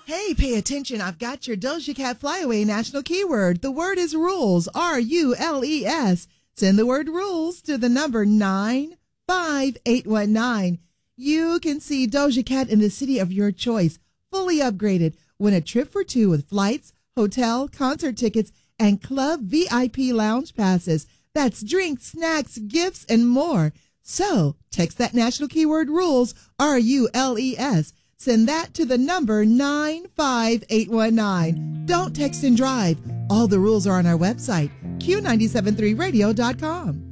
Hey, pay attention. I've got your Doja Cat Flyaway national keyword. The word is rules, R-U-L-E-S. Send the word rules to the number 95819. You can see Doja Cat in the city of your choice, fully upgraded. Win a trip for two with flights, hotel, concert tickets, and club VIP lounge passes. That's drinks, snacks, gifts, and more. So, text that national keyword rules, R-U-L-E-S. Send that to the number 95819. Don't text and drive. All the rules are on our website, Q973radio.com.